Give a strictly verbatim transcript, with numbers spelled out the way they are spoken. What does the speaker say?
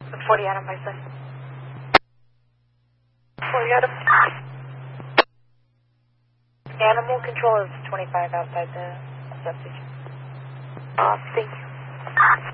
forty Adam, my son. forty Adam. Animal control is twenty-five outside the substation. Uh, thank you.